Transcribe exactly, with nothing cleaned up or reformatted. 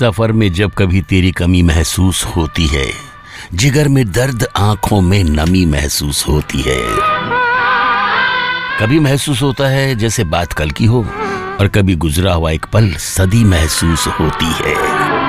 सफर में जब कभी तेरी कमी महसूस होती है, जिगर में दर्द आंखों में नमी महसूस होती है। कभी महसूस होता है जैसे बात कल की हो, और कभी गुजरा हुआ एक पल सदी महसूस होती है।